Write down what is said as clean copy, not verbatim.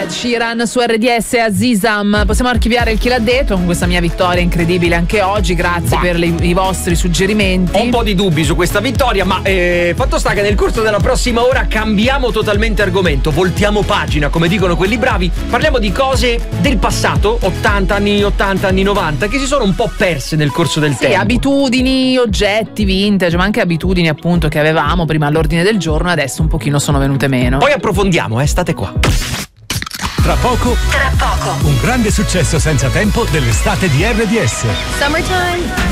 Ed Sheeran su RDS e Azizam. Possiamo archiviare il chi l'ha detto con questa mia vittoria incredibile anche oggi. Grazie per i vostri suggerimenti. Ho un po' di dubbi su questa vittoria, ma fatto sta che nel corso della prossima ora cambiamo totalmente argomento, voltiamo pagina, come dicono quelli bravi. Parliamo di cose del passato, anni 80, anni 90, che si sono un po' perse nel corso del tempo. Sì, abitudini, oggetti vintage, ma anche abitudini appunto che avevamo prima all'ordine del giorno e adesso un pochino sono venute meno. Poi approfondiamo, state qua. Tra poco, un grande successo senza tempo dell'estate di RDS. Summertime.